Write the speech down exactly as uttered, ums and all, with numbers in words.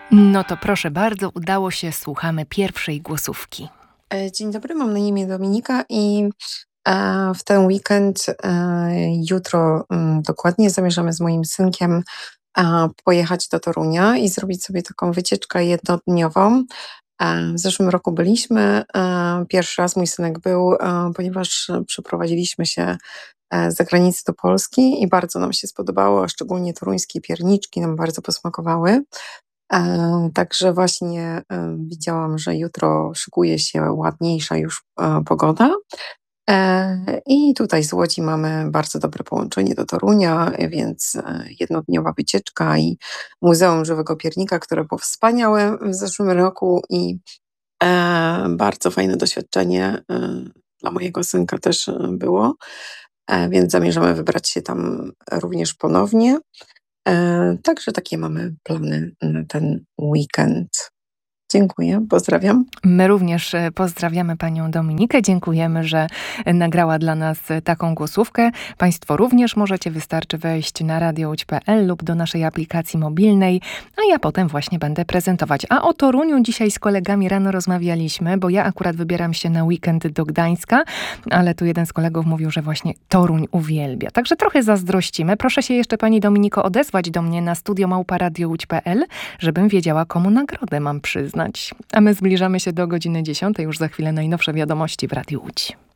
No to proszę bardzo, udało się, słuchamy pierwszej głosówki. E, Dzień dobry, mam na imię Dominika i e, w ten weekend, e, jutro mm, dokładnie, zamierzamy z moim synkiem e, pojechać do Torunia i zrobić sobie taką wycieczkę jednodniową. E, W zeszłym roku byliśmy, e, pierwszy raz mój synek był, e, ponieważ przeprowadziliśmy się e, z zagranicy do Polski i bardzo nam się spodobało, a szczególnie toruńskie pierniczki nam bardzo posmakowały. E, Także właśnie e, widziałam, że jutro szykuje się ładniejsza już e, pogoda. E, I tutaj z Łodzi mamy bardzo dobre połączenie do Torunia, e, więc e, jednodniowa wycieczka i Muzeum Żywego Piernika, które było wspaniałe w zeszłym roku i e, bardzo fajne doświadczenie e, dla mojego synka też e, było. E, Więc zamierzamy wybrać się tam również ponownie. E, Także takie mamy plany na ten weekend. Dziękuję, pozdrawiam. My również e, pozdrawiamy panią Dominikę. Dziękujemy, że e, nagrała dla nas e, taką głosówkę. Państwo również możecie, wystarczy wejść na radio łódź kropka pe el lub do naszej aplikacji mobilnej, a ja potem właśnie będę prezentować. A o Toruniu dzisiaj z kolegami rano rozmawialiśmy, bo ja akurat wybieram się na weekend do Gdańska, ale tu jeden z kolegów mówił, że właśnie Toruń uwielbia. Także trochę zazdrościmy. Proszę się jeszcze pani Dominiko odezwać do mnie na studio małpa radio łódź kropka pe el, żebym wiedziała, komu nagrodę mam przyznać. A my zbliżamy się do godziny dziesiątej, już za chwilę najnowsze wiadomości w Radiu Łódź.